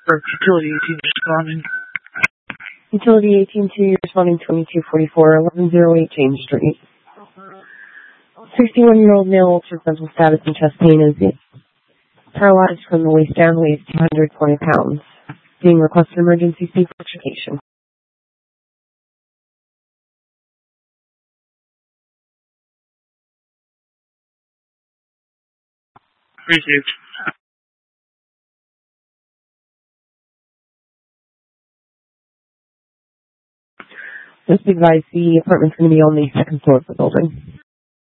For utility 18 responding. Utility 18-2, responding 2244, 1108 James Street. 61-year-old male, altered mental status and chest pain is paralyzed from the waist down, weighs 220 pounds. Being requested emergency safe education. Received. Just be advised, the apartment's going to be on the second floor of the building.